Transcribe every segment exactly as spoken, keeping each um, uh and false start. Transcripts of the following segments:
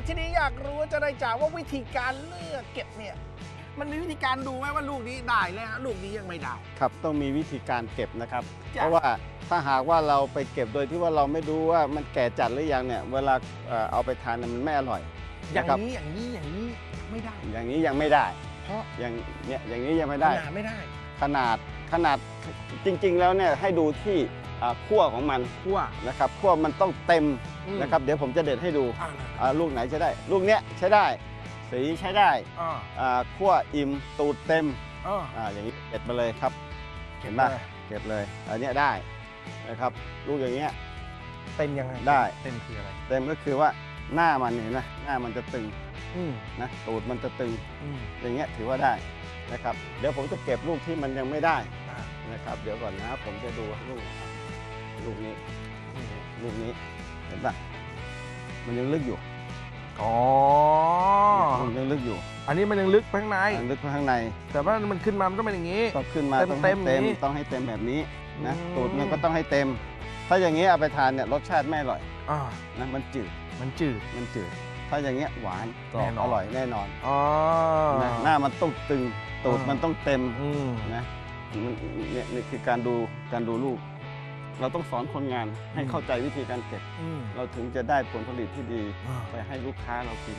ทีนี้อยากรู้จะได้จากว่าวิธีการเลือกเก็บเนี่ยมันมีวิธีการดูไหมว่าลูกนี้ได้แล้วลูกนี้ยังไม่ได้ครับต้องมีวิธีการเก็บนะครับเพราะว่าถ้าหากว่าเราไปเก็บโดยที่ว่าเราไม่ดูว่ามันแก่จัดหรือยังเนี่ยเวลาเอาไปทานมันไม่อร่อยอย่างนี้อย่างนี้อย่างนี้ไม่ได้อย่างนี้ยังไม่ได้เพราะอย่างเนี้ยอย่างนี้ยังไม่ได้ขนาดไม่ได้ขนาดขนาดจริงๆแล้วเนี่ยให้ดูที่ขั้วของมันขั้วนะครับขั้วมันต้องเต็มนะครับเดี๋ยวผมจะเด็ดให้ดูลูกไหนใช้ได้ลูกเนี้ยใช้ได้สีใช้ได้ขั้วอิ่มตูดเต็มอย่างนี้เด็ดมาเลยครับเห็นไหมเก็บเลยอันนี้ได้นะครับลูกอย่างเงี้ยเต็มยังไงได้เต็มคืออะไรเต็มก็คือว่าหน้ามันเห็นไหมหน้ามันจะตึงนะตูดมันจะตึงอย่างเงี้ยถือว่าได้นะครับเดี๋ยวผมจะเก็บลูกที่มันยังไม่ได้นะครับเดี๋ยวก่อนนะผมจะดูลูกลูกนี้ลูกนี้เห็นป่ะมันยังลึกอยู่อ๋อมันยังลึกอยู่อันนี้มันยังลึกข้างในลึกข้างในแต่ว่ามันขึ้นมามันต้องเป็นอย่างนี้ต้องขึ้นมาต้องเต็มต้องให้เต็มแบบนี้นะตูดมันก็ต้องให้เต็มถ้าอย่างนี้เอาไปทานเนี่ยรสชาติไม่อร่อยนะมันจืดมันจืดมันจืดถ้าอย่างเงี้ยหวานกรอบอร่อยแน่นอนอ๋อหน้ามันต้องตึงตูดมันต้องเต็มนะเนี่ยนี่คือการดูการดูลูกเราต้องสอนคนงานให้เข้าใจวิธีการเก็บเราถึงจะได้ผลผลิตที่ดีไปให้ลูกค้าเรากิน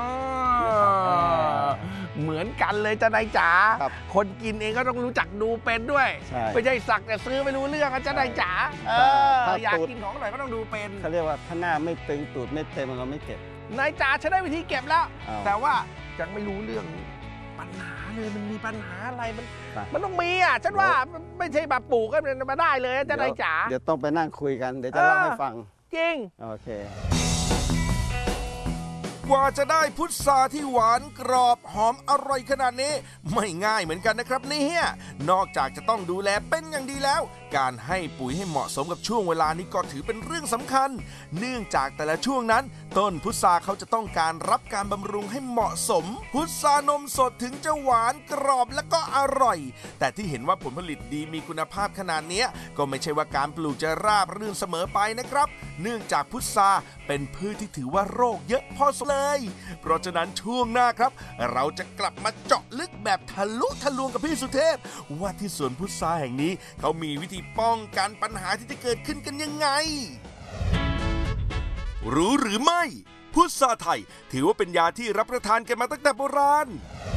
เหมือนกันเลยจะนายจ๋าคนกินเองก็ต้องรู้จักดูเป็นด้วยไม่ใช่สักแต่ซื้อไม่รู้เรื่องจะนายจ๋าอยากกินของอร่อยก็ต้องดูเป็นเขาเรียกว่าถ้าหน้าไม่ตึงตูดไม่เต็มเราไม่เก็บนายจ๋าฉันได้วิธีเก็บแล้วแต่ว่ายังไม่รู้เรื่องปัญหาเลยมันมีปัญหาอะไรมันมันต้องมีอ่ะฉันว่าไม่ใช่แบบปลูกก็มาได้เลยจะได้จ๋าเดี๋ยวต้องไปนั่งคุยกันเดี๋ยวจะเล่าให้ฟังจริงโอเคกว่าจะได้พุทราที่หวานกรอบหอมอร่อยขนาดนี้ไม่ง่ายเหมือนกันนะครับเนี่ยนอกจากจะต้องดูแลเป็นอย่างดีแล้วการให้ปุ๋ยให้เหมาะสมกับช่วงเวลานี้ก็ถือเป็นเรื่องสำคัญเนื่องจากแต่ละช่วงนั้นต้นพุทราเขาจะต้องการรับการบำรุงให้เหมาะสมพุทรานมสดถึงจะหวานกรอบและก็อร่อยแต่ที่เห็นว่าผลผลิตดีมีคุณภาพขนาดนี้ก็ไม่ใช่ว่าการปลูกจะราบรื่นเสมอไปนะครับเนื่องจากพุทราเป็นพืชที่ถือว่าโรคเยอะพอสมเลยเพราะฉะนั้นช่วงหน้าครับเราจะกลับมาเจาะลึกแบบทะลุทะลวงกับพี่สุเทพว่าที่สวนพุทราแห่งนี้เขามีวิธีป้องกันปัญหาที่จะเกิดขึ้นกันยังไงรู้หรือไม่พุทราไทยถือว่าเป็นยาที่รับประทานกันมาตั้งแต่โบราณ